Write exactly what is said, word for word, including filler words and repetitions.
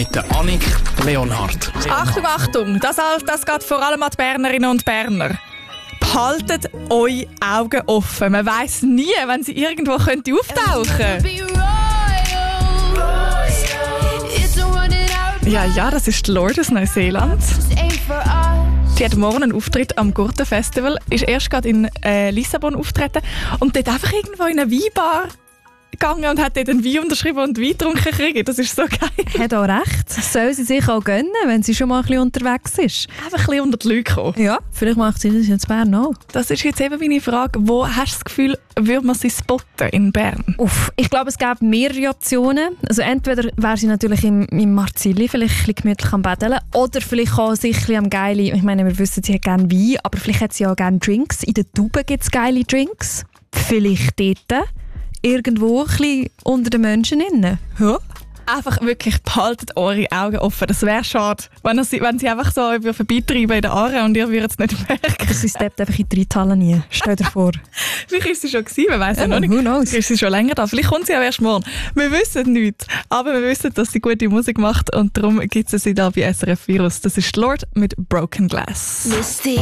mit der Annik Leonhardt. Achtung, Achtung, das, das geht vor allem an die Bernerinnen und Berner. Behaltet eure Augen offen. Man weiss nie, wenn sie irgendwo könnte auftauchen könnte. Ja, ja, das ist die Lorde aus Neuseeland. Sie hat morgen einen Auftritt am Gurten-Festival. Ist erst gerade in äh, Lissabon auftreten und dort einfach irgendwo in eine Weinbar gegangen und hat dort einen Wein unterschrieben und Wein getrunken gekriegt. Das ist so geil. Hat auch recht. Soll sie sich auch gönnen, wenn sie schon mal ein bisschen unterwegs ist. Einfach ein bisschen unter die Leute kommen. Ja, vielleicht macht sie das jetzt in Bern auch. Das ist jetzt eben meine Frage. Wo hast du das Gefühl, würde man sie spotten in Bern? Uff, ich glaube, es gäbe mehrere Optionen. Also entweder wäre sie natürlich im, im Marzilli, vielleicht ein bisschen gemütlich am Bädeln, oder vielleicht auch sich ein bisschen am Geili. Ich meine, wir wissen, sie hat gerne Wein, aber vielleicht hat sie auch gerne Drinks. In der Tube gibt es geile Drinks. Vielleicht dort. Irgendwo ein bisschen unter den Menschen innen. Ja. Einfach wirklich, behaltet eure Augen offen. Das wäre schade, wenn sie, wenn sie einfach so vorbeitreiben in den Aare und ihr würdet es nicht merken. Oder sie steppt einfach in die Reithalle nie. Stell dir vor. Vielleicht ist sie schon gewesen, man weiss ja, ja noch nicht. Who knows? Vielleicht ist sie schon länger da. Vielleicht kommt sie auch erst morgen. Wir wissen nichts. Aber wir wissen, dass sie gute Musik macht und darum gibt es sie da bei S R F Virus. Das ist Lorde mit Broken Glass. Misty.